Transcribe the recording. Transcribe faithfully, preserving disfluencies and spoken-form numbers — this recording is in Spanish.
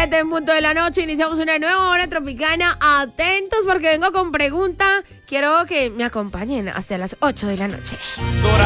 siete en punto de la noche. Iniciamos una nueva hora tropicana. Atentos porque vengo con pregunta. Quiero que me acompañen hacia las ocho de la noche.